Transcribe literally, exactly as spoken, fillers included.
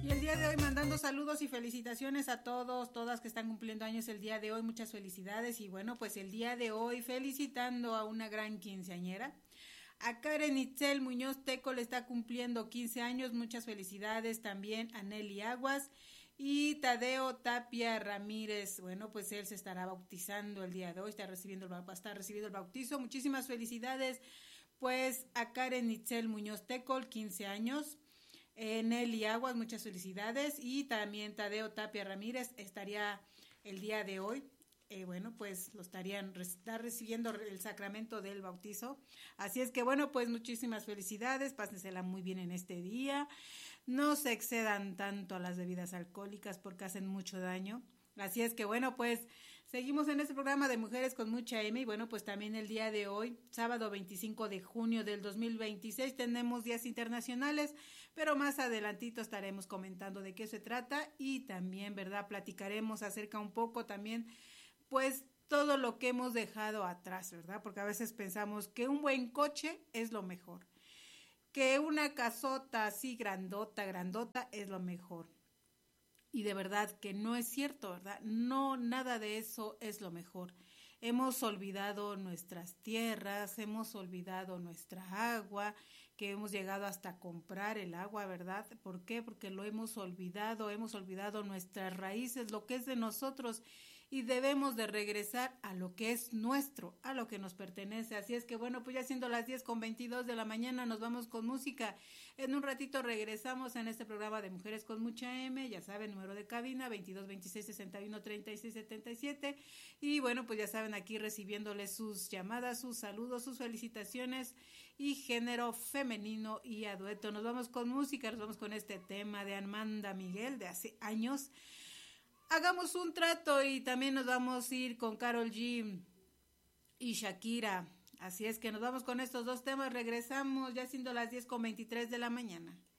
Y el día de hoy mandando saludos y felicitaciones a todos, todas que están cumpliendo años el día de hoy, muchas felicidades. Y bueno, pues el día de hoy felicitando a una gran quinceañera. A Karen Itzel Muñoz Teco le está cumpliendo quince años, muchas felicidades también a Nelly Aguas. Y Tadeo Tapia Ramírez, bueno, pues él se estará bautizando el día de hoy, está recibiendo el, va a estar recibiendo el bautizo. Muchísimas felicidades pues a Karen Itzel Muñoz Teco, quince años. Eh, Nelly Aguas, muchas felicidades. Y también Tadeo Tapia Ramírez estaría el día de hoy. Eh, bueno, pues lo estarían está recibiendo el sacramento del bautizo. Así es que bueno, pues muchísimas felicidades, pásensela muy bien en este día. No se excedan tanto a las bebidas alcohólicas porque hacen mucho daño. Así es que bueno, pues seguimos en este programa de Mujeres con mucha M y bueno, pues también el día de hoy, sábado veinticinco de junio del dos mil veintiséis, tenemos días internacionales, pero más adelantito estaremos comentando de qué se trata y también, ¿verdad? Platicaremos acerca un poco también, pues todo lo que hemos dejado atrás, ¿verdad? Porque a veces pensamos que un buen coche es lo mejor, que una casota así grandota, grandota es lo mejor. Y de verdad que no es cierto, ¿verdad? No, nada de eso es lo mejor. Hemos olvidado nuestras tierras, hemos olvidado nuestra agua, que hemos llegado hasta comprar el agua, ¿verdad? ¿Por qué? Porque lo hemos olvidado, hemos olvidado nuestras raíces, lo que es de nosotros, y debemos de regresar a lo que es nuestro, a lo que nos pertenece. Así es que bueno, pues ya siendo las diez con veintidós de la mañana, nos vamos con música. En un ratito regresamos en este programa de Mujeres con mucha M, ya saben, número de cabina veintidós veintiséis sesenta y uno treinta y seis setenta y siete, y bueno, pues ya saben, aquí recibiéndoles sus llamadas, sus saludos, sus felicitaciones y género femenino y a dueto. Nos vamos con música, nos vamos con este tema de Amanda Miguel de hace años. Hagamos un trato y también nos vamos a ir con Karol G y Shakira. Así es que nos vamos con estos dos temas, regresamos ya siendo las diez con veintitrés de la mañana.